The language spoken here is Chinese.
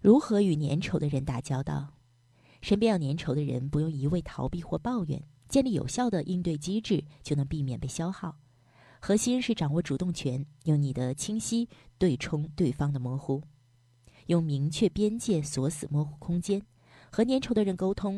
如何与粘稠的人打交道？身边有粘稠的人，不用一味逃避或抱怨，建立有效的应对机制，就能避免被消耗。核心是掌握主动权，用你的清晰对冲对方的模糊，用明确边界锁死模糊空间。和粘稠的人沟通，